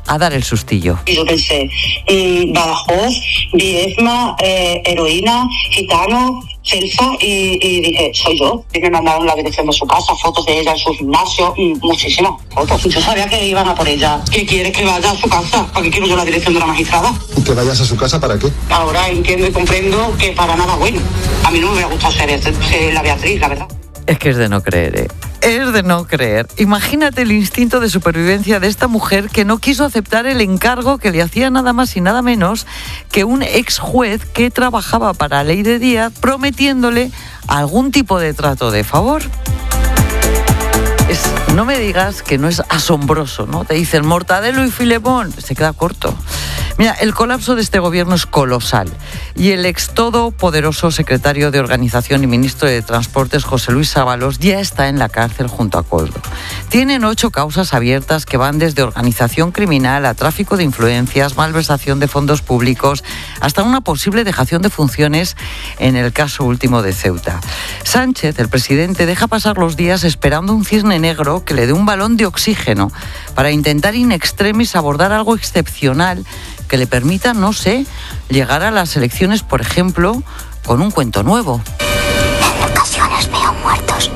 a dar el sustillo. Y yo pensé, Badajoz, Viedma, heroína, gitano, Celsa, y dije, soy yo. Y me mandaron la dirección de su casa, fotos de ella en su gimnasio, muchísimas fotos. Yo sabía que iban a por ella. ¿Qué quieres que vaya a su casa? ¿Para qué quiero yo la dirección de la magistrada? ¿Y que vayas a su casa para qué? Ahora entiendo y comprendo que para nada bueno. A mí no me hubiera gustado ser la Beatriz, la verdad. Es que es de no creer, ¿eh? Es de no creer. Imagínate el instinto de supervivencia de esta mujer que no quiso aceptar el encargo que le hacía nada más y nada menos que un ex juez que trabajaba para Ley de Díaz, prometiéndole algún tipo de trato de favor. No me digas que no es asombroso, ¿no? Te dicen Mortadelo y Filemón, se queda corto. Mira, el colapso de este gobierno es colosal y el ex todopoderoso secretario de Organización y ministro de Transportes, José Luis Ábalos, ya está en la cárcel junto a Koldo. Tienen 8 causas abiertas que van desde organización criminal a tráfico de influencias, malversación de fondos públicos, hasta una posible dejación de funciones en el caso último de Ceuta. Sánchez, el presidente, deja pasar los días esperando un cisne negro que le dé un balón de oxígeno para intentar in extremis abordar algo excepcional que le permita, no sé, llegar a las elecciones, por ejemplo, con un cuento nuevo. En ocasiones veo muertos.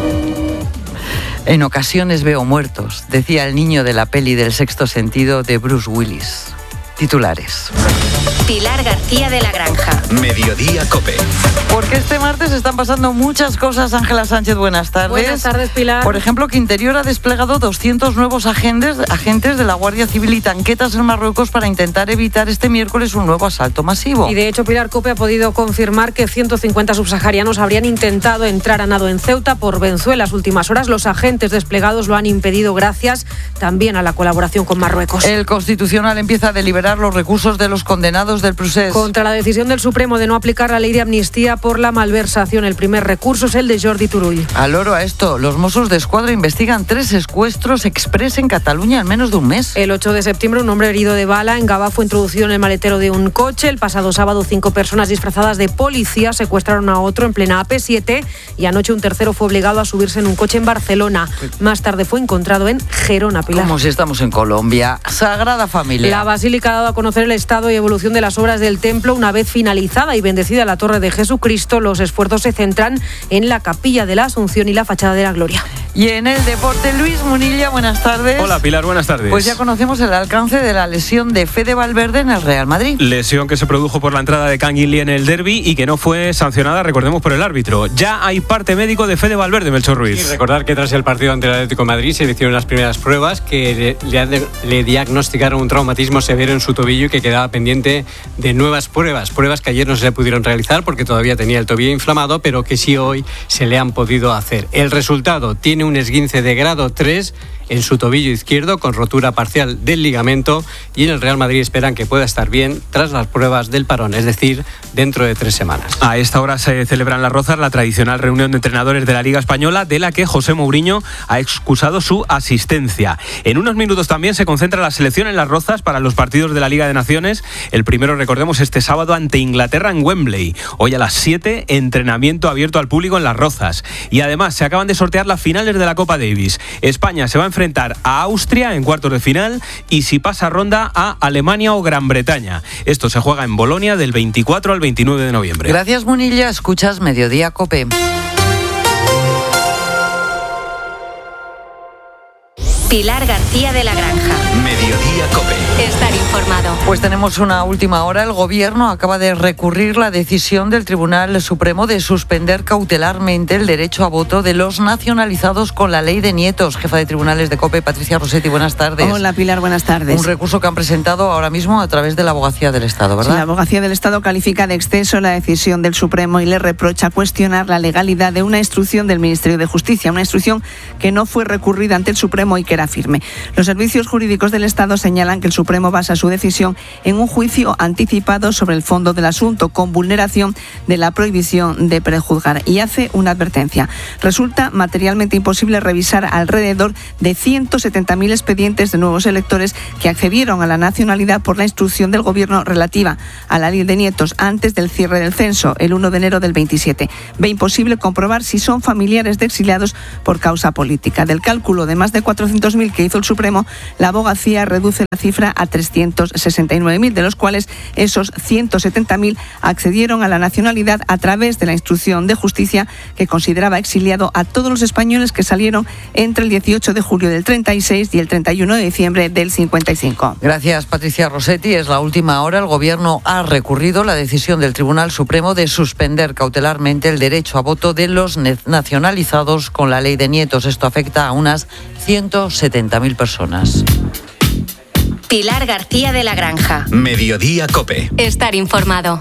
En ocasiones veo muertos, decía el niño de la peli del Sexto Sentido de Bruce Willis. Titulares. Pilar García de la Granja. Mediodía COPE. Porque este martes están pasando muchas cosas. Ángela Sánchez, buenas tardes. Buenas tardes, Pilar. Por ejemplo, que Interior ha desplegado 200 nuevos agentes de la Guardia Civil y tanquetas en Marruecos para intentar evitar este miércoles un nuevo asalto masivo. Y de hecho, Pilar, COPE ha podido confirmar que 150 subsaharianos habrían intentado entrar a nado en Ceuta por Benzuela en las últimas horas. Los agentes desplegados lo han impedido gracias también a la colaboración con Marruecos. El Constitucional empieza a deliberar los recursos de los condenados del procés. Contra la decisión del Supremo de no aplicar la ley de amnistía por la malversación. El primer recurso es el de Jordi Turull. Al loro a esto, los Mossos de Escuadra investigan 3 secuestros exprés en Cataluña en menos de un mes. El 8 de septiembre, un hombre herido de bala en Gavà fue introducido en el maletero de un coche. El pasado sábado, 5 personas disfrazadas de policía secuestraron a otro en plena AP7 y anoche un tercero fue obligado a subirse en un coche en Barcelona. Más tarde fue encontrado en Gerona, Pilar. Como si estamos en Colombia. Sagrada Familia. La Basílica ha dado a conocer el estado y evolución de las obras del templo. Una vez finalizada y bendecida la Torre de Jesucristo, los esfuerzos se centran en la Capilla de la Asunción y la Fachada de la Gloria. Y en el deporte, Luis Munilla, buenas tardes. Hola, Pilar, buenas tardes. Pues ya conocemos el alcance de la lesión de Fede Valverde en el Real Madrid. Lesión que se produjo por la entrada de Canguilí en el derbi y que no fue sancionada, recordemos, por el árbitro. Ya hay parte médico de Fede Valverde, Melchor Ruiz. Y recordar que tras el partido ante el Atlético de Madrid se hicieron las primeras pruebas que le diagnosticaron un traumatismo severo en su tobillo y que quedaba pendiente de nuevas pruebas que ayer no se le pudieron realizar porque todavía tenía el tobillo inflamado, pero que sí hoy se le han podido hacer. El resultado: tiene un esguince de grado 3 en su tobillo izquierdo con rotura parcial del ligamento y en el Real Madrid esperan que pueda estar bien tras las pruebas del parón, es decir, dentro de 3 semanas. A esta hora se celebra en Las Rozas la tradicional reunión de entrenadores de la Liga Española, de la que José Mourinho ha excusado su asistencia. En unos minutos también se concentra la selección en Las Rozas para los partidos de la Liga de Naciones. El primero, recordemos, este sábado ante Inglaterra en Wembley. Hoy a las 7, entrenamiento abierto al público en Las Rozas. Y además se acaban de sortear las finales de la Copa Davis. España se va a enfrentar a Austria en cuartos de final y, si pasa ronda, a Alemania o Gran Bretaña. Esto se juega en Bolonia del 24 al 29 de noviembre. Gracias, Munilla. Escuchas Mediodía COPE. Pilar García de la Granja. Mediodía COPE. Estar informado. Pues tenemos una última hora. El Gobierno acaba de recurrir la decisión del Tribunal Supremo de suspender cautelarmente el derecho a voto de los nacionalizados con la ley de nietos. Jefa de Tribunales de COPE, Patricia Rossetti, buenas tardes. Hola, Pilar, buenas tardes. Un recurso que han presentado ahora mismo a través de la Abogacía del Estado, ¿verdad? Sí, la Abogacía del Estado califica de exceso la decisión del Supremo y le reprocha cuestionar la legalidad de una instrucción del Ministerio de Justicia, una instrucción que no fue recurrida ante el Supremo y que era firme. Los servicios jurídicos del Estado señalan que el Supremo basa su decisión en un juicio anticipado sobre el fondo del asunto, con vulneración de la prohibición de prejuzgar. Y hace una advertencia. Resulta materialmente imposible revisar alrededor de 170.000 expedientes de nuevos electores que accedieron a la nacionalidad por la instrucción del Gobierno relativa a la ley de nietos antes del cierre del censo, el 1 de enero del 27. Ve imposible comprobar si son familiares de exiliados por causa política. Del cálculo de más de 400.000 que hizo el Supremo, la abogacía reduce la cifra a 369.000, de los cuales esos 170.000 accedieron a la nacionalidad a través de la instrucción de justicia que consideraba exiliado a todos los españoles que salieron entre el 18 de julio del 36 y el 31 de diciembre del 55. Gracias, Patricia Rossetti. Es la última hora. El Gobierno ha recurrido la decisión del Tribunal Supremo de suspender cautelarmente el derecho a voto de los nacionalizados con la ley de nietos. Esto afecta a unas 170.000 personas. Pilar García de la Granja. Mediodía COPE. Estar informado.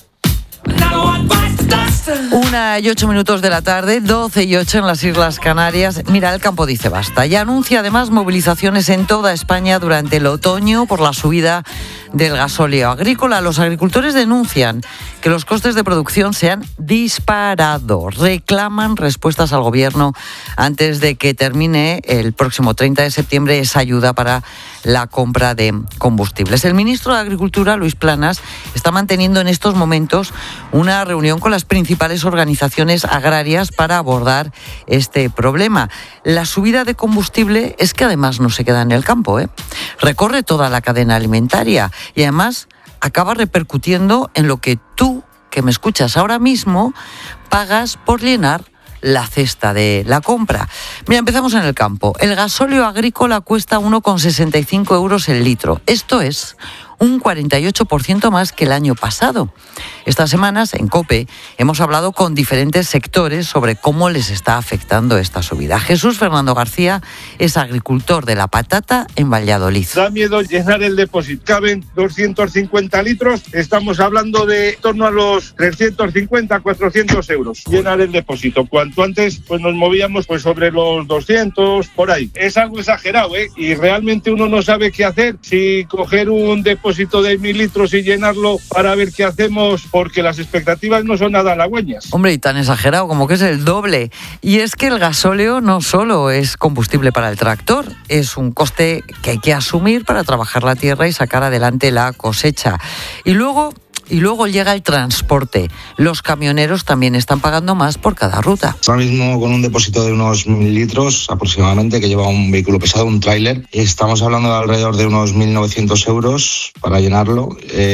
1:08 de la tarde, 12:08 en las Islas Canarias. Mira, el campo dice basta. Ya anuncia además movilizaciones en toda España durante el otoño por la subida del gasóleo agrícola. Los agricultores denuncian que los costes de producción se han disparado. Reclaman respuestas al Gobierno antes de que termine el próximo 30 de septiembre esa ayuda para la compra de combustibles. El ministro de Agricultura, Luis Planas, está manteniendo en estos momentos una reunión con las principales organizaciones agrarias para abordar este problema. La subida de combustible es que además no se queda en el campo, recorre toda la cadena alimentaria y además acaba repercutiendo en lo que tú, que me escuchas ahora mismo, pagas por llenar la cesta de la compra. Mira, empezamos en el campo. El gasóleo agrícola cuesta 1,65 euros el litro. Esto es un 48% más que el año pasado. Estas semanas en COPE hemos hablado con diferentes sectores sobre cómo les está afectando esta subida. Jesús Fernando García es agricultor de la patata en Valladolid. Da miedo llenar el depósito. Caben 250 litros, estamos hablando de en torno a los 350, 400 euros. Llenar el depósito. Cuanto antes pues nos movíamos pues sobre los 200, por ahí. Es algo exagerado, y realmente uno no sabe qué hacer, si coger un depósito de 1.000 litros y llenarlo para ver qué hacemos, porque las expectativas no son nada halagüeñas. Hombre, y tan exagerado como que es el doble. Y es que el gasóleo no solo es combustible para el tractor, es un coste que hay que asumir para trabajar la tierra y sacar adelante la cosecha. Y luego llega el transporte. Los camioneros también están pagando más por cada ruta. Ahora mismo con un depósito de unos 1.000 litros aproximadamente que lleva un vehículo pesado, un tráiler, estamos hablando de alrededor de unos 1.900 euros para llenarlo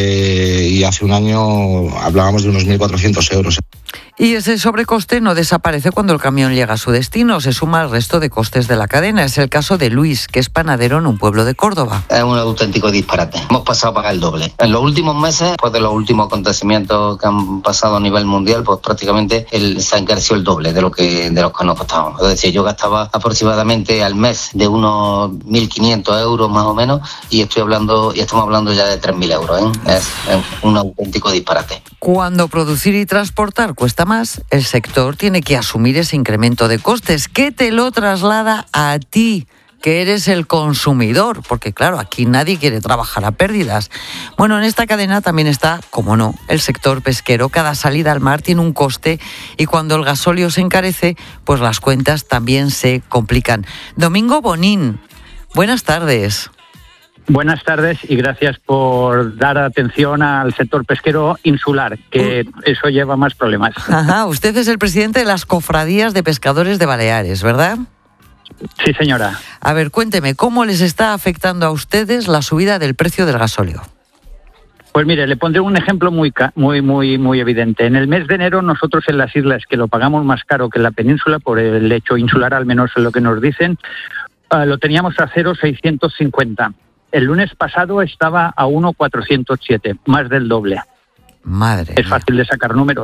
y hace un año hablábamos de unos 1.400 euros. Y ese sobrecoste no desaparece cuando el camión llega a su destino, se suma al resto de costes de la cadena. Es el caso de Luis, que es panadero en un pueblo de Córdoba. Es un auténtico disparate. Hemos pasado a pagar el doble. En los últimos meses, después de los últimos acontecimientos que han pasado a nivel mundial, pues prácticamente se ha encarecido el doble de lo que nos costábamos. Es decir, yo gastaba aproximadamente al mes de unos 1.500 euros más o menos y estamos hablando ya de 3.000 euros. Es un auténtico disparate. Cuando producir y transportar cuesta más, el sector tiene que asumir ese incremento de costes que te lo traslada a ti, que eres el consumidor, porque claro, aquí nadie quiere trabajar a pérdidas. Bueno, en esta cadena también está, como no, el sector pesquero. Cada salida al mar tiene un coste y cuando el gasóleo se encarece, pues las cuentas también se complican. Domingo Bonín, buenas tardes. Buenas tardes y gracias por dar atención al sector pesquero insular, que eso lleva más problemas. Ajá, usted es el presidente de las cofradías de pescadores de Baleares, ¿verdad? Sí, señora. A ver, cuénteme, ¿cómo les está afectando a ustedes la subida del precio del gasóleo? Pues mire, le pondré un ejemplo muy evidente. En el mes de enero nosotros en las islas, que lo pagamos más caro que en la península, por el hecho insular al menos es lo que nos dicen, lo teníamos a 0,650. El lunes pasado estaba a 1,407, más del doble. Madre. Es fácil de sacar números.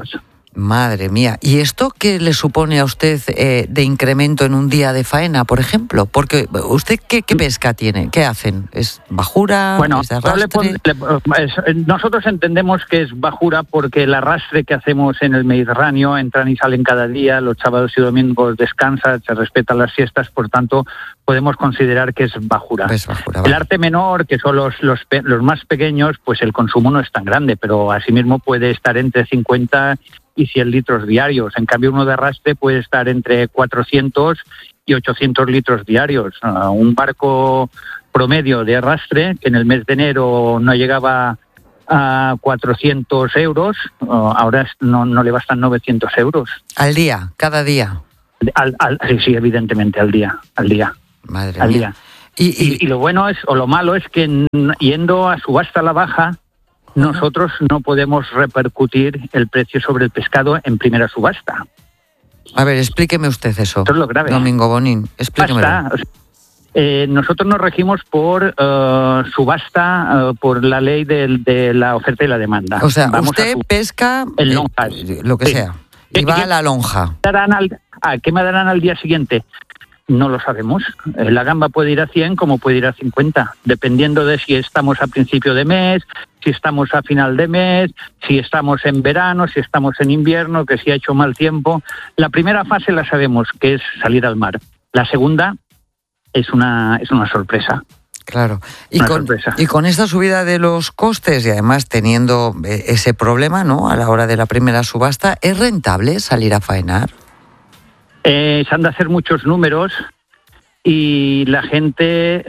Madre mía. ¿Y esto qué le supone a usted de incremento en un día de faena, por ejemplo? Porque usted, ¿qué pesca tiene? ¿Qué hacen? ¿Es bajura? Bueno, ¿es de arrastre? nosotros entendemos que es bajura porque el arrastre que hacemos en el Mediterráneo, entran y salen cada día, los sábados y domingos descansan, se respetan las siestas, por tanto podemos considerar que es bajura. El arte menor, que son los más pequeños, pues el consumo no es tan grande, pero asimismo puede estar entre 50 y 100 litros diarios. En cambio, uno de arrastre puede estar entre 400 y 800 litros diarios. Un barco promedio de arrastre, que en el mes de enero no llegaba a 400 euros, ahora no le bastan 900 euros. ¿Al día? ¿Cada día? Sí, evidentemente, al día. Madre al mía. Día. Y lo bueno es, o lo malo es que yendo a subasta a la baja, nosotros no podemos repercutir el precio sobre el pescado en primera subasta. A ver, explíqueme usted eso. Esto es lo grave. Domingo Bonín, explíquemelo. Nosotros nos regimos por subasta, por la ley de la oferta y la demanda. O sea, usted pesca en lonjas, lo que sea, y va a la lonja. ¿Qué me darán al día siguiente? No lo sabemos. La gamba puede ir a 100 como puede ir a 50, dependiendo de si estamos a principio de mes, si estamos a final de mes, si estamos en verano, si estamos en invierno, que si ha hecho mal tiempo. La primera fase la sabemos, que es salir al mar. La segunda es una sorpresa. Claro. Y con esta subida de los costes y además teniendo ese problema, ¿no?, a la hora de la primera subasta, ¿es rentable salir a faenar? Se han de hacer muchos números y la gente,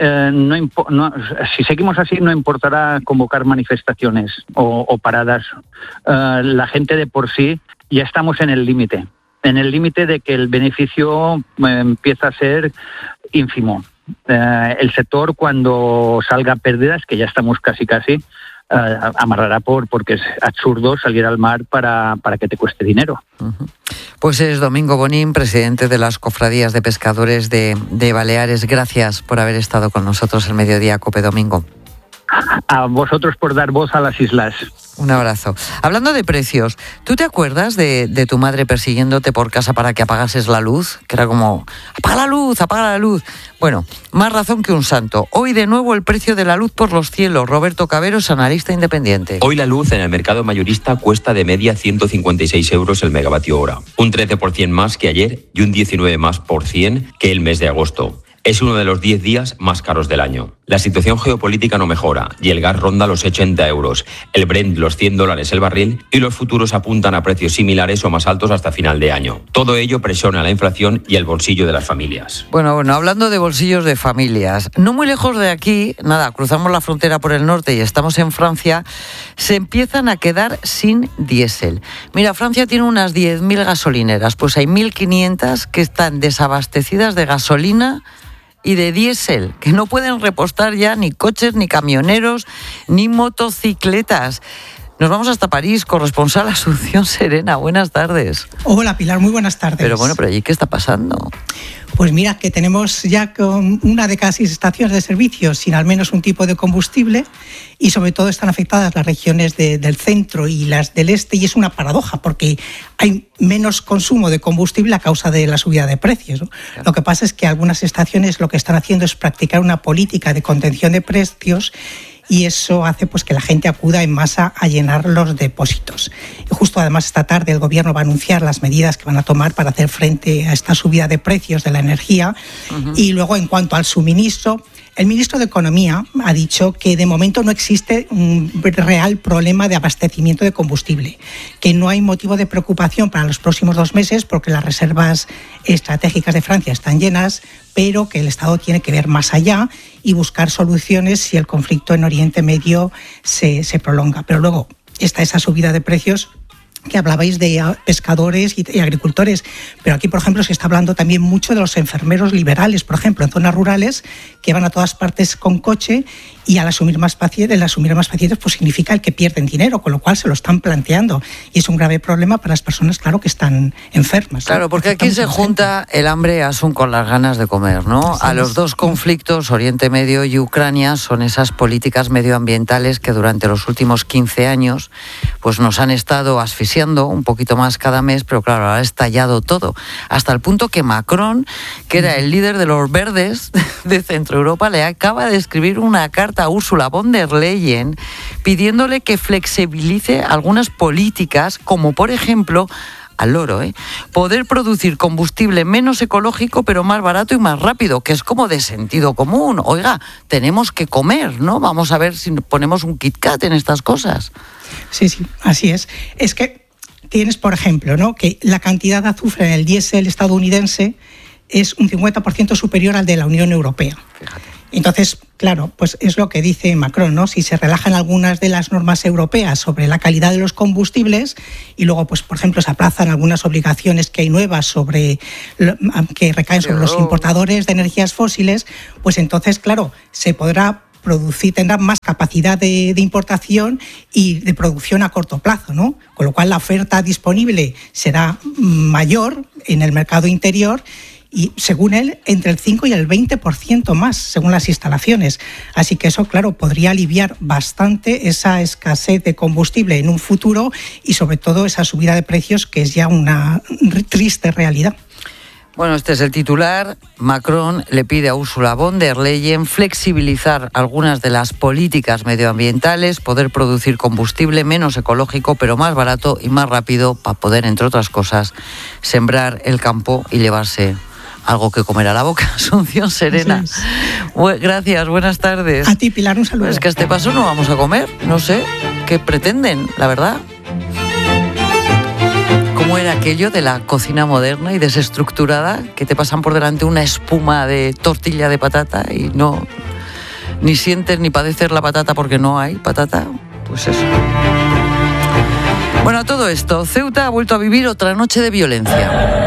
si seguimos así, no importará convocar manifestaciones o paradas. La gente de por sí ya estamos en el límite de que el beneficio empieza a ser ínfimo. El sector, cuando salga pérdidas, que ya estamos casi, amarrará porque es absurdo salir al mar para que te cueste dinero. Pues es Domingo Bonín, presidente de las Cofradías de Pescadores de Baleares. Gracias por haber estado con nosotros el Mediodía Cope, Domingo. A vosotros por dar voz a las islas. Un abrazo. Hablando de precios, ¿tú te acuerdas de tu madre persiguiéndote por casa para que apagases la luz? Que era como, apaga la luz. Bueno, más razón que un santo. Hoy de nuevo el precio de la luz por los cielos. Roberto Caveros, analista independiente. Hoy la luz en el mercado mayorista cuesta de media 156 euros el megavatio hora. Un 13% más que ayer y un 19% que el mes de agosto. Es uno de los 10 días más caros del año. La situación geopolítica no mejora y el gas ronda los 80 euros, el Brent los $100 el barril y los futuros apuntan a precios similares o más altos hasta final de año. Todo ello presiona la inflación y el bolsillo de las familias. Bueno, hablando de bolsillos de familias, no muy lejos de aquí, cruzamos la frontera por el norte y estamos en Francia, se empiezan a quedar sin diésel. Mira, Francia tiene unas 10.000 gasolineras, pues hay 1.500 que están desabastecidas de gasolina y de diésel, que no pueden repostar ya ni coches, ni camioneros, ni motocicletas. Nos vamos hasta París, corresponsal Asunción Serena. Buenas tardes. Hola, Pilar, muy buenas tardes. Pero allí, ¿qué está pasando? Pues mira, que tenemos ya con una de cada 6 estaciones de servicio sin al menos un tipo de combustible y sobre todo están afectadas las regiones del centro y las del este, y es una paradoja porque hay menos consumo de combustible a causa de la subida de precios, ¿no? Claro. Lo que pasa es que algunas estaciones lo que están haciendo es practicar una política de contención de precios y eso hace pues que la gente acuda en masa a llenar los depósitos. Y justo además esta tarde el gobierno va a anunciar las medidas que van a tomar para hacer frente a esta subida de precios de la energía. Y luego, en cuanto al suministro, el ministro de Economía ha dicho que de momento no existe un real problema de abastecimiento de combustible, que no hay motivo de preocupación para los próximos 2 meses porque las reservas estratégicas de Francia están llenas, pero que el Estado tiene que ver más allá y buscar soluciones si el conflicto en Oriente Medio se prolonga. Pero luego está esa subida de precios que hablabais de pescadores y agricultores, pero aquí, por ejemplo, se está hablando también mucho de los enfermeros liberales, por ejemplo, en zonas rurales que van a todas partes con coche y al asumir más pacientes, pues significa el que pierden dinero, con lo cual se lo están planteando. Y es un grave problema para las personas, claro, que están enfermas. Claro, porque aquí se junta el hambre asun con las ganas de comer, ¿no? A los dos conflictos, Oriente Medio y Ucrania, son esas políticas medioambientales que durante los últimos 15 años pues nos han estado asfixiando un poquito más cada mes, pero claro, ahora ha estallado todo. Hasta el punto que Macron, que era el líder de los verdes de Centro Europa, le acaba de escribir una carta a Ursula von der Leyen pidiéndole que flexibilice algunas políticas, como por ejemplo, al loro, poder producir combustible menos ecológico pero más barato y más rápido, que es como de sentido común. Oiga, tenemos que comer, ¿no? Vamos a ver si ponemos un Kit Kat en estas cosas. Sí, así es. Es que tienes, por ejemplo, ¿no?, que la cantidad de azufre en el diésel estadounidense es un 50% superior al de la Unión Europea. Fíjate. Entonces, claro, pues es lo que dice Macron, ¿no? Si se relajan algunas de las normas europeas sobre la calidad de los combustibles y luego, pues por ejemplo, se aplazan algunas obligaciones que hay nuevas que recaen sobre los importadores de energías fósiles, pues entonces, claro, se podrá producir, tendrá más capacidad de importación y de producción a corto plazo, ¿no? Con lo cual la oferta disponible será mayor en el mercado interior y, según él, entre el 5 y el 20% más, según las instalaciones. Así que eso, claro, podría aliviar bastante esa escasez de combustible en un futuro y, sobre todo, esa subida de precios que es ya una triste realidad. Bueno, este es el titular. Macron le pide a Ursula von der Leyen flexibilizar algunas de las políticas medioambientales, poder producir combustible menos ecológico, pero más barato y más rápido para poder, entre otras cosas, sembrar el campo y llevarse algo que comer a la boca. Asunción Serena. Gracias, buenas tardes. A ti, Pilar, un saludo. Pues es que a este paso no vamos a comer, no sé qué pretenden, la verdad. ¿Cómo era aquello de la cocina moderna y desestructurada, que te pasan por delante una espuma de tortilla de patata y no ni sientes ni padecer la patata porque no hay patata? Pues eso. Bueno, a todo esto, Ceuta ha vuelto a vivir otra noche de violencia.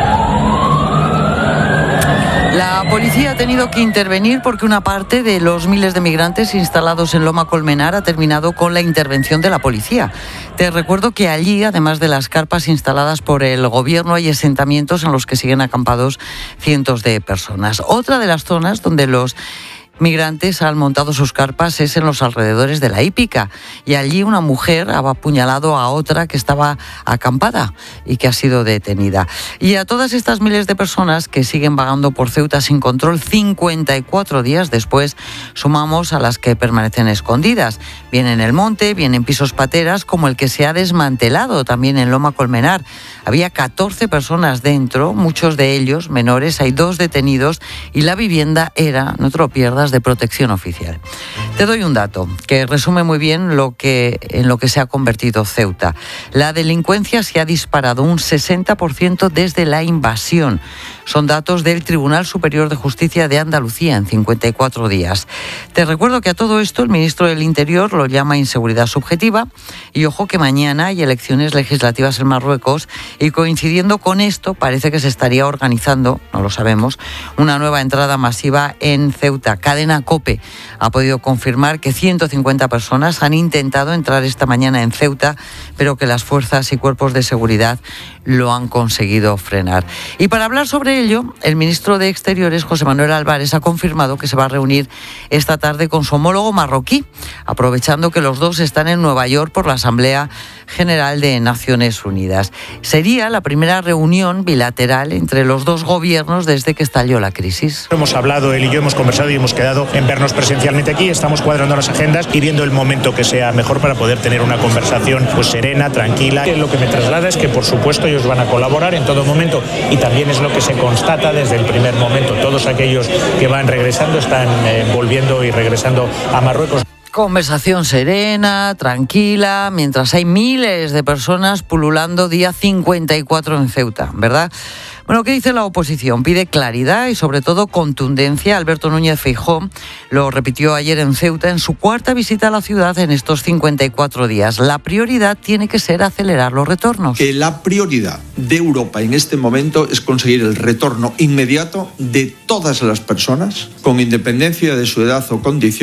La policía ha tenido que intervenir porque una parte de los miles de migrantes instalados en Loma Colmenar ha terminado con la intervención de la policía. Te recuerdo que allí, además de las carpas instaladas por el gobierno, hay asentamientos en los que siguen acampados cientos de personas. Otra de las zonas donde los migrantes han montado sus carpas es en los alrededores de la hípica, y allí una mujer ha apuñalado a otra que estaba acampada y que ha sido detenida. Y a todas estas miles de personas que siguen vagando por Ceuta sin control 54 días después, sumamos a las que permanecen escondidas, bien en el monte, bien en pisos pateras, como el que se ha desmantelado también en Loma Colmenar. Había 14 personas dentro, muchos de ellos menores, hay 2 detenidos y la vivienda era, no te lo pierdas, de protección oficial. Te doy un dato que resume muy bien en lo que se ha convertido Ceuta. La delincuencia se ha disparado un 60% desde la invasión. Son datos del Tribunal Superior de Justicia de Andalucía en 54 días. Te recuerdo que a todo esto el ministro del Interior lo llama inseguridad subjetiva, y ojo que mañana hay elecciones legislativas en Marruecos y coincidiendo con esto parece que se estaría organizando, no lo sabemos, una nueva entrada masiva en Ceuta. Cadena COPE ha podido confirmar que 150 personas han intentado entrar esta mañana en Ceuta, pero que las fuerzas y cuerpos de seguridad lo han conseguido frenar. Y para hablar sobre ello, el ministro de Exteriores, José Manuel Álvarez, ha confirmado que se va a reunir esta tarde con su homólogo marroquí, aprovechando que los dos están en Nueva York por la Asamblea General de Naciones Unidas. Sería la primera reunión bilateral entre los dos gobiernos desde que estalló la crisis. Hemos hablado, él y yo hemos conversado y hemos quedado en vernos presencialmente aquí. Estamos cuadrando las agendas y viendo el momento que sea mejor para poder tener una conversación pues serena, tranquila. Lo que me traslada es que, por supuesto, ellos van a colaborar en todo momento, y también es lo que se constata desde el primer momento. Todos aquellos que van regresando están volviendo y regresando a Marruecos. Conversación serena, tranquila, mientras hay miles de personas pululando día 54 en Ceuta, ¿verdad? Bueno, ¿qué dice la oposición? Pide claridad y sobre todo contundencia. Alberto Núñez Feijóo lo repitió ayer en Ceuta en su cuarta visita a la ciudad en estos 54 días. La prioridad tiene que ser acelerar los retornos. Que la prioridad de Europa en este momento es conseguir el retorno inmediato de todas las personas, con independencia de su edad o condición,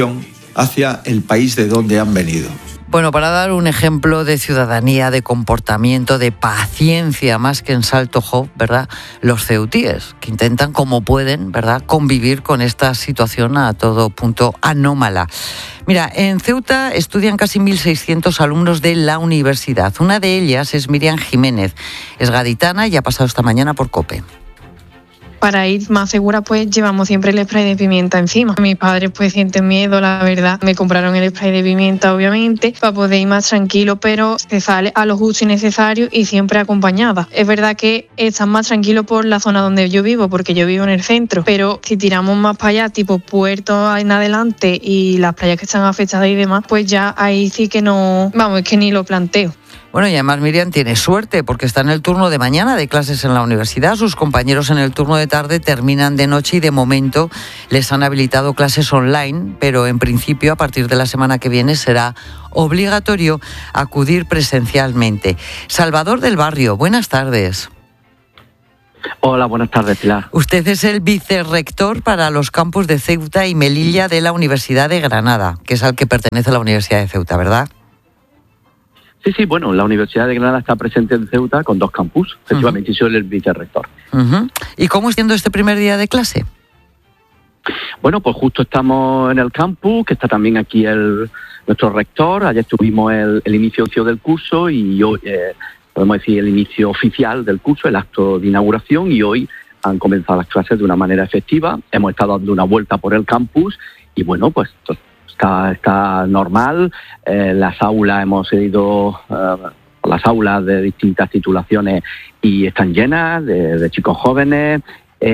hacia el país de donde han venido. Bueno, para dar un ejemplo de ciudadanía, de comportamiento, de paciencia, más que en Salto Job, ¿verdad? Los ceutíes, que intentan como pueden, ¿verdad?, convivir con esta situación a todo punto anómala. Mira, en Ceuta estudian casi 1.600 alumnos de la universidad. Una de ellas es Miriam Jiménez. Es gaditana y ha pasado esta mañana por COPE. Para ir más segura, pues llevamos siempre el spray de pimienta encima. Mis padres pues sienten miedo, la verdad. Me compraron el spray de pimienta, obviamente, para poder ir más tranquilo, pero se sale a lo justo y necesario y siempre acompañada. Es verdad que están más tranquilos por la zona donde yo vivo, porque yo vivo en el centro, pero si tiramos más para allá, tipo Puerto en adelante y las playas que están afectadas y demás, pues ya ahí sí que no, vamos, es que ni lo planteo. Bueno, y además Miriam tiene suerte porque está en el turno de mañana de clases en la universidad. Sus compañeros en el turno de tarde terminan de noche y de momento les han habilitado clases online, pero en principio a partir de la semana que viene será obligatorio acudir presencialmente. Salvador del Barrio, buenas tardes. Hola, buenas tardes, Pilar. Usted es el vicerrector para los campus de Ceuta y Melilla de la Universidad de Granada, que es al que pertenece la Universidad de Ceuta, ¿verdad? Sí, bueno, la Universidad de Granada está presente en Ceuta con 2 campus, efectivamente, y soy el vicerrector. ¿Y cómo está siendo este primer día de clase? Bueno, pues justo estamos en el campus, que está también aquí nuestro rector. Ayer tuvimos el inicio del curso y hoy, podemos decir, el inicio oficial del curso, el acto de inauguración, y hoy han comenzado las clases de una manera efectiva. Hemos estado dando una vuelta por el campus y bueno, pues está normal. Las aulas, hemos ido las aulas de distintas titulaciones y están llenas de chicos jóvenes.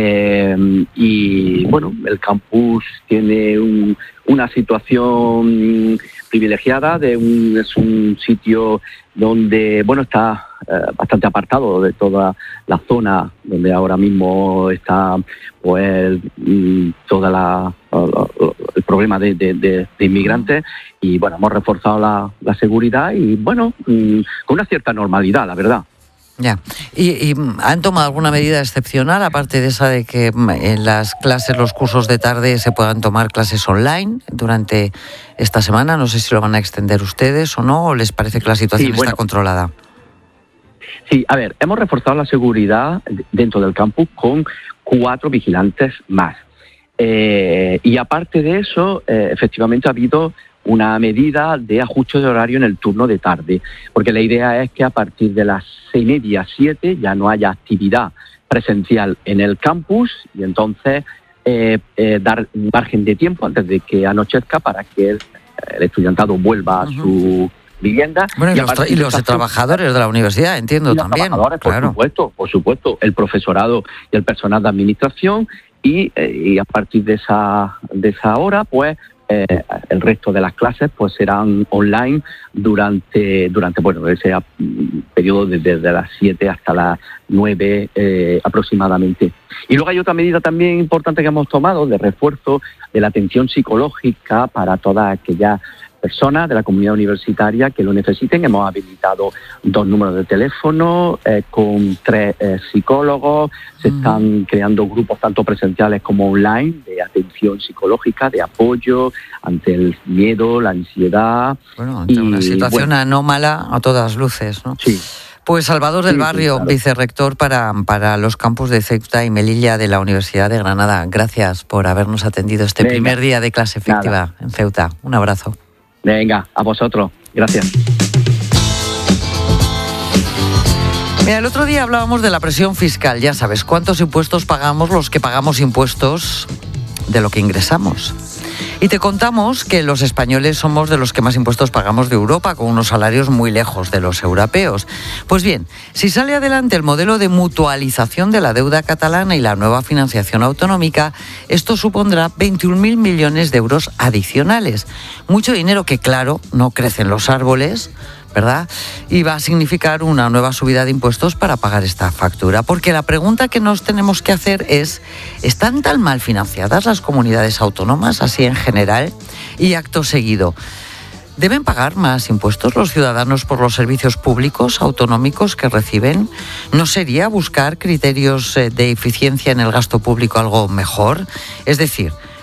Y bueno, el campus tiene una situación privilegiada, es un sitio donde, bueno, está bastante apartado de toda la zona donde ahora mismo está pues toda el problema de inmigrantes, y bueno, hemos reforzado la seguridad y bueno, con una cierta normalidad, la verdad. Ya. ¿Y han tomado alguna medida excepcional, aparte de esa de que en las clases, los cursos de tarde se puedan tomar clases online durante esta semana? No sé si lo van a extender ustedes o no, o les parece que la situación está controlada. Sí, a ver, hemos reforzado la seguridad dentro del campus con 4 vigilantes más. Y aparte de eso, efectivamente ha habido una medida de ajuste de horario en el turno de tarde, porque la idea es que a partir de las 6:30, 7 ya no haya actividad presencial en el campus y entonces dar margen de tiempo antes de que anochezca para que el estudiantado vuelva a su vivienda. Bueno, y los trabajadores de la universidad, entiendo, también. Trabajadores, claro. Por supuesto, el profesorado y el personal de administración y a partir de esa hora, pues el resto de las clases pues serán online durante bueno, ese periodo desde las 7 hasta las 9 aproximadamente. Y luego hay otra medida también importante que hemos tomado de refuerzo de la atención psicológica para todas aquellas personas de la comunidad universitaria que lo necesiten. Hemos habilitado 2 números de teléfono con 3 psicólogos. Se están creando grupos tanto presenciales como online de atención psicológica, de apoyo ante el miedo, la ansiedad. Bueno, ante una situación anómala a todas luces, ¿no? Sí. Pues Salvador del Barrio, claro. Vicerrector para los campus de Ceuta y Melilla de la Universidad de Granada. Gracias por habernos atendido este primer día de clase efectiva en Ceuta. Un abrazo. Venga, a vosotros. Gracias. Mira, el otro día hablábamos de la presión fiscal. Ya sabes, ¿cuántos impuestos pagamos los que pagamos impuestos de lo que ingresamos? Y te contamos que los españoles somos de los que más impuestos pagamos de Europa, con unos salarios muy lejos de los europeos. Pues bien, si sale adelante el modelo de mutualización de la deuda catalana y la nueva financiación autonómica, esto supondrá 21.000 millones de euros adicionales. Mucho dinero que, claro, no crece en los árboles, ¿verdad? Y va a significar una nueva subida de impuestos para pagar esta factura. Porque la pregunta que nos tenemos que hacer es, ¿están tan mal financiadas las comunidades autónomas, así en general? Y acto seguido, ¿deben pagar más impuestos los ciudadanos por los servicios públicos autonómicos que reciben? ¿No sería buscar criterios de eficiencia en el gasto público algo mejor? Es decir,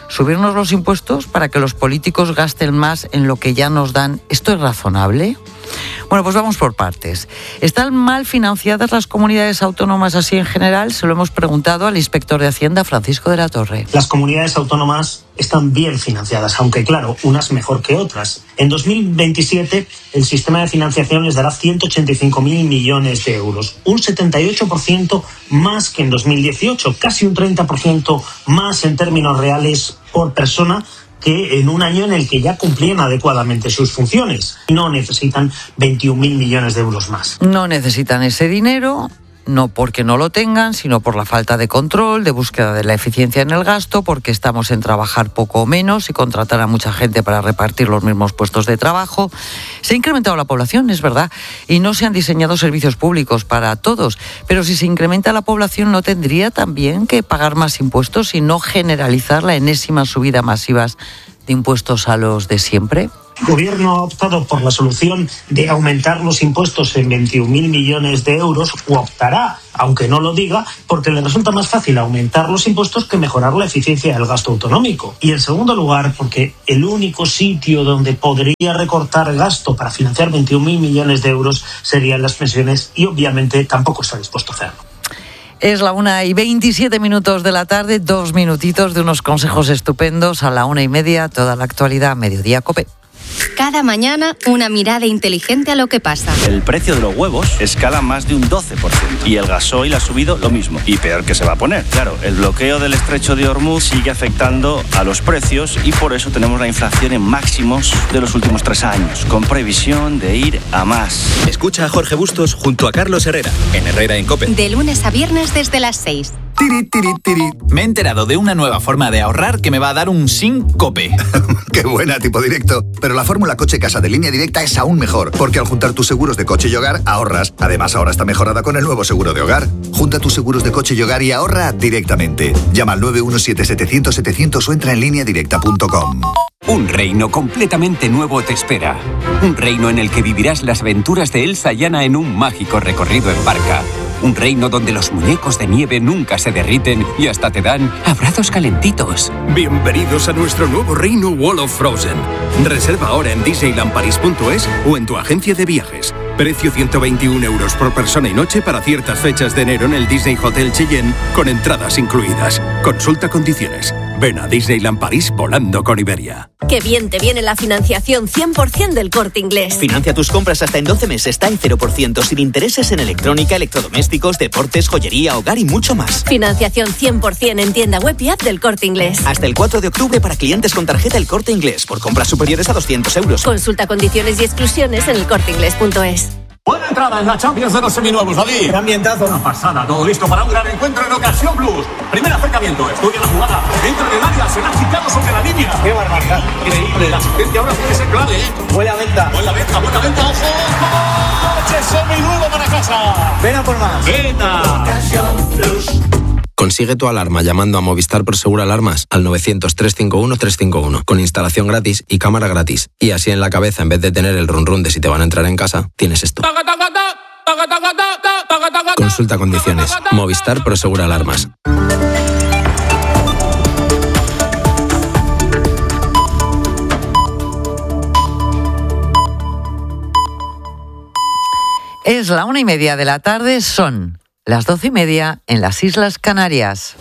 ¿Subirnos los impuestos para que los políticos gasten más en lo que ya nos dan? ¿Esto es razonable? Bueno, pues vamos por partes. ¿Están mal financiadas las comunidades autónomas así en general? Se lo hemos preguntado al inspector de Hacienda, Francisco de la Torre. Las comunidades autónomas están bien financiadas, aunque claro, unas mejor que otras. En 2027 el sistema de financiación les dará 185.000 millones de euros, un 78% más que en 2018, casi un 30% más en términos reales por persona que en un año en el que ya cumplían adecuadamente sus funciones. No necesitan 21.000 millones de euros más. No necesitan ese dinero, no porque no lo tengan, sino por la falta de control, de búsqueda de la eficiencia en el gasto, porque estamos en trabajar poco o menos y contratar a mucha gente para repartir los mismos puestos de trabajo. Se ha incrementado la población, es verdad, y no se han diseñado servicios públicos para todos, pero si se incrementa la población, ¿no tendría también que pagar más impuestos y no generalizar la enésima subida masiva de impuestos a los de siempre? El Gobierno ha optado por la solución de aumentar los impuestos en 21.000 millones de euros, o optará, aunque no lo diga, porque le resulta más fácil aumentar los impuestos que mejorar la eficiencia del gasto autonómico. Y en segundo lugar, porque el único sitio donde podría recortar gasto para financiar 21.000 millones de euros serían las pensiones, y obviamente tampoco está dispuesto a hacerlo. Es la 1:27 de la tarde, 2 minutitos de unos consejos estupendos. A la 1:30, toda la actualidad, Mediodía COPE. Cada mañana, una mirada inteligente a lo que pasa. El precio de los huevos escala más de un 12% y el gasoil ha subido lo mismo. Y peor que se va a poner. Claro, el bloqueo del estrecho de Hormuz sigue afectando a los precios y por eso tenemos la inflación en máximos de los últimos 3 años, con previsión de ir a más. Escucha a Jorge Bustos junto a Carlos Herrera, en Herrera en COPE. De lunes a viernes desde las 6. Tiri, tiri, tiri. Me he enterado de una nueva forma de ahorrar que me va a dar un SINCOPE. ¡Qué buena, tipo directo! Pero la fórmula Coche Casa de Línea Directa es aún mejor, porque al juntar tus seguros de coche y hogar, ahorras. Además, ahora está mejorada con el nuevo seguro de hogar. Junta tus seguros de coche y hogar y ahorra directamente. Llama al 917-700-700 o entra en lineadirecta.com. Un reino completamente nuevo te espera. Un reino en el que vivirás las aventuras de Elsa y Anna en un mágico recorrido en barca. Un reino donde los muñecos de nieve nunca se derriten y hasta te dan abrazos calentitos. Bienvenidos a nuestro nuevo reino Wall of Frozen. Reserva ahora en disneylandparis.es o en tu agencia de viajes. Precio 121 euros por persona y noche para ciertas fechas de enero en el Disney Hotel Cheyenne, con entradas incluidas. Consulta condiciones. Ven a Disneyland París volando con Iberia. ¡Qué bien te viene la financiación 100% del Corte Inglés! Financia tus compras hasta en 12 meses, está en 0%, sin intereses en electrónica, electrodomésticos, deportes, joyería, hogar y mucho más. Financiación 100% en tienda web y app del Corte Inglés. Hasta el 4 de octubre para clientes con tarjeta El Corte Inglés, por compras superiores a 200 euros. Consulta condiciones y exclusiones en elcorteinglés.es. Buena entrada en la Champions de los seminuevos, David. Qué ambientazo. Una pasada, todo listo para un gran encuentro en Ocasión Plus. Primer acercamiento, estudia la jugada, entra en el área, se la ha quitado sobre la línea. Qué barbaridad. Increíble, la asistencia ahora tiene que ser clave, ¿eh? Buena venta. Buena venta, ojo. Coche seminuevo para casa. Ven a por más. Venta. Ocasión Plus. Consigue tu alarma llamando a Movistar Prosegur Alarmas al 900-351-351 con instalación gratis y cámara gratis. Y así en la cabeza, en vez de tener el run run de si te van a entrar en casa, tienes esto. Consulta condiciones. Movistar Prosegur Alarmas. Es la 1:30 de la tarde, son las 12:30 en las Islas Canarias.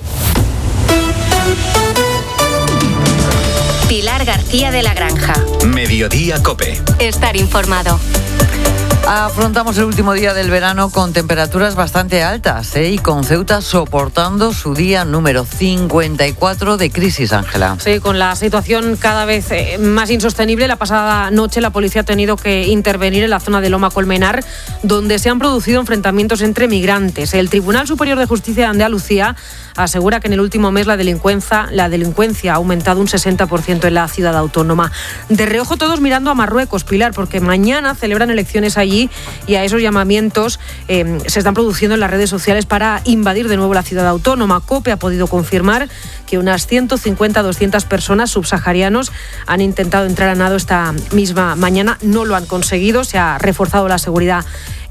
Pilar García de la Granja. Mediodía COPE. Estar informado. Afrontamos el último día del verano con temperaturas bastante altas, y con Ceuta soportando su día número 54 de crisis, Ángela. Sí, con la situación cada vez más insostenible, la pasada noche la policía ha tenido que intervenir en la zona de Loma Colmenar, donde se han producido enfrentamientos entre migrantes. El Tribunal Superior de Justicia de Andalucía asegura que en el último mes la delincuencia ha aumentado un 60% en la ciudad autónoma. De reojo todos mirando a Marruecos, Pilar, porque mañana celebran elecciones allí y a esos llamamientos se están produciendo en las redes sociales para invadir de nuevo la ciudad autónoma. COPE ha podido confirmar que unas 150-200 personas subsaharianos han intentado entrar a nado esta misma mañana. No lo han conseguido, se ha reforzado la seguridad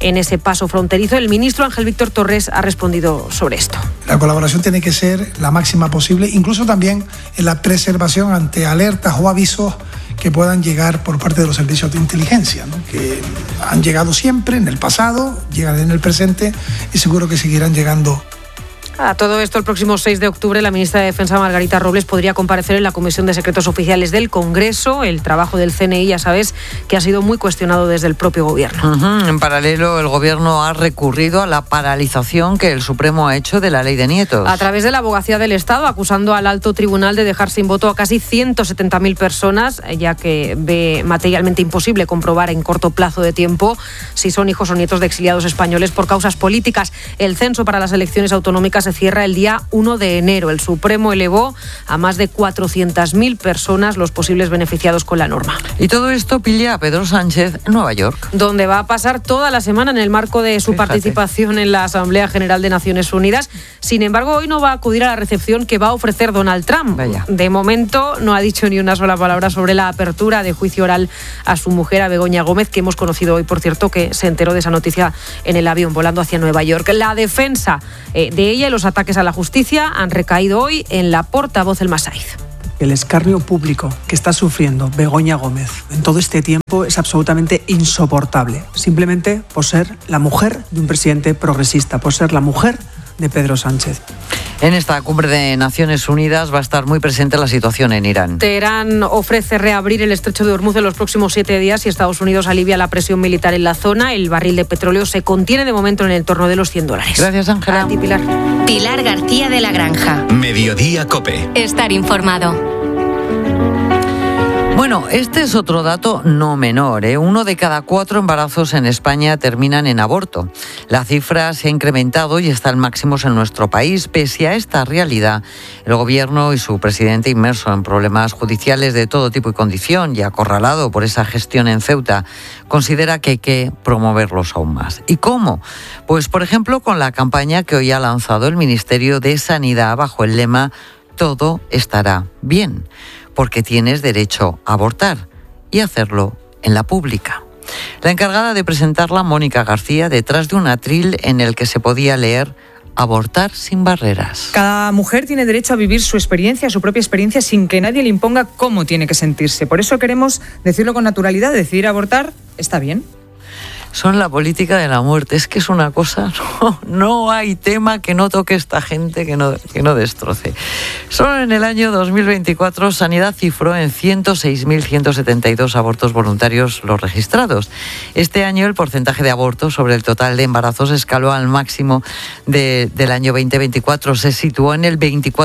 en ese paso fronterizo. El ministro Ángel Víctor Torres ha respondido sobre esto. La colaboración tiene que ser la máxima posible, incluso también en la preservación ante alertas o avisos que puedan llegar por parte de los servicios de inteligencia, ¿no? Que han llegado siempre en el pasado, llegan en el presente y seguro que seguirán llegando. A todo esto, el próximo 6 de octubre, la ministra de Defensa, Margarita Robles, podría comparecer en la Comisión de Secretos Oficiales del Congreso. El trabajo del CNI, ya sabes, que ha sido muy cuestionado desde el propio Gobierno. En paralelo, el Gobierno ha recurrido a la paralización que el Supremo ha hecho de la ley de nietos. A través de la Abogacía del Estado, acusando al alto tribunal de dejar sin voto a casi 170.000 personas, ya que ve materialmente imposible comprobar en corto plazo de tiempo si son hijos o nietos de exiliados españoles por causas políticas. El censo para las elecciones autonómicas se cierra el día 1 de enero. El Supremo elevó a más de 400.000 personas los posibles beneficiados con la norma. Y todo esto pilla a Pedro Sánchez en Nueva York, donde va a pasar toda la semana en el marco de su participación en la Asamblea General de Naciones Unidas. Sin embargo, hoy no va a acudir a la recepción que va a ofrecer Donald Trump. Vaya. De momento no ha dicho ni una sola palabra sobre la apertura de juicio oral a su mujer, a Begoña Gómez, que hemos conocido hoy, por cierto, que se enteró de esa noticia en el avión volando hacia Nueva York. La defensa de ella y los ataques a la justicia han recaído hoy en la portavoz El Masaiz. El escarnio público que está sufriendo Begoña Gómez en todo este tiempo es absolutamente insoportable, simplemente por ser la mujer de un presidente progresista, por ser la mujer de Pedro Sánchez. En esta cumbre de Naciones Unidas va a estar muy presente la situación en Irán. Teherán ofrece reabrir el estrecho de Hormuz en los próximos 7 días y Estados Unidos alivia la presión militar en la zona. El barril de petróleo se contiene de momento en el entorno de los $100. Gracias, Ángela. A ti, Pilar. Pilar García de la Granja. Mediodía COPE. Estar informado. Bueno, este es otro dato no menor, ¿eh? 1 de cada 4 embarazos en España terminan en aborto. La cifra se ha incrementado y está en máximos en nuestro país. Pese a esta realidad, el Gobierno y su presidente, inmerso en problemas judiciales de todo tipo y condición y acorralado por esa gestión en Ceuta, considera que hay que promoverlos aún más. ¿Y cómo? Pues, por ejemplo, con la campaña que hoy ha lanzado el Ministerio de Sanidad bajo el lema «Todo estará bien», porque tienes derecho a abortar y hacerlo en la pública. La encargada de presentarla, Mónica García, detrás de un atril en el que se podía leer «Abortar sin barreras». Cada mujer tiene derecho a vivir su experiencia, su propia experiencia, sin que nadie le imponga cómo tiene que sentirse. Por eso queremos decirlo con naturalidad, decidir abortar está bien. Son la política de la muerte. Es que es una cosa, no hay tema que no toque esta gente, que no destroce. Solo en el año 2024 Sanidad cifró en 106.172 abortos voluntarios los registrados. Este año el porcentaje de abortos sobre el total de embarazos escaló al máximo del año 2024. Se situó en el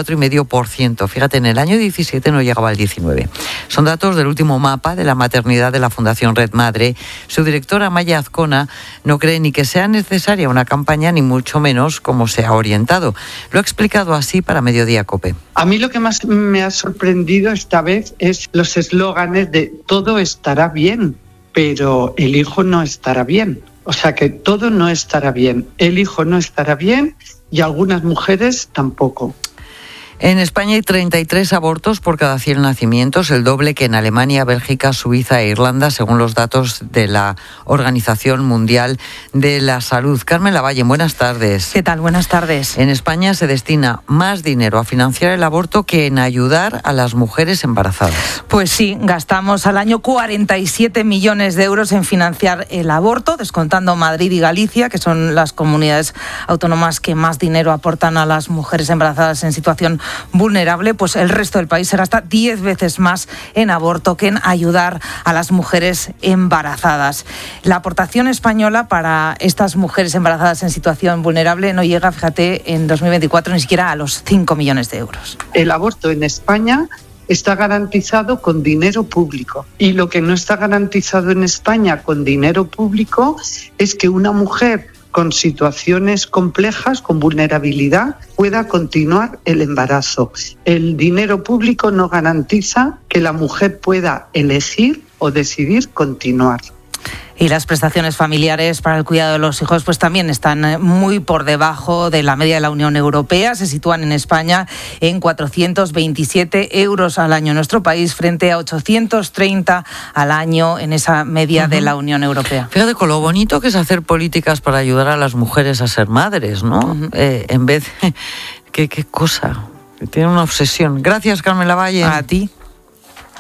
24,5%. Fíjate, en el año 17 no llegaba al 19%. Son datos del último mapa de la maternidad de la Fundación Red Madre. Su directora, Maya Azcona, no cree ni que sea necesaria una campaña, ni mucho menos cómo se ha orientado. Lo ha explicado así para Mediodía COPE. A mí lo que más me ha sorprendido esta vez es los eslóganes de todo estará bien, pero el hijo no estará bien. O sea que todo no estará bien. El hijo no estará bien y algunas mujeres tampoco. En España hay 33 abortos por cada 100 nacimientos, el doble que en Alemania, Bélgica, Suiza e Irlanda, según los datos de la Organización Mundial de la Salud. Carmen Lavalle, buenas tardes. ¿Qué tal? Buenas tardes. En España se destina más dinero a financiar el aborto que en ayudar a las mujeres embarazadas. Pues sí, gastamos al año 47 millones de euros en financiar el aborto, descontando Madrid y Galicia, que son las comunidades autónomas que más dinero aportan a las mujeres embarazadas en situación vulnerable. Pues el resto del país se gasta 10 veces más en aborto que en ayudar a las mujeres embarazadas. La aportación española para estas mujeres embarazadas en situación vulnerable no llega, fíjate, en 2024 ni siquiera a los 5 millones de euros. El aborto en España está garantizado con dinero público. Y lo que no está garantizado en España con dinero público es que una mujer con situaciones complejas, con vulnerabilidad, pueda continuar el embarazo. El dinero público no garantiza que la mujer pueda elegir o decidir continuar. Y las prestaciones familiares para el cuidado de los hijos pues también están muy por debajo de la media de la Unión Europea. Se sitúan en España en 427 euros al año en nuestro país, frente a 830 al año en esa media de la Unión Europea. Fíjate con lo bonito que es hacer políticas para ayudar a las mujeres a ser madres, ¿no? En vez de... ¿Qué cosa? Tiene una obsesión. Gracias, Carmen Lavalle. A ti.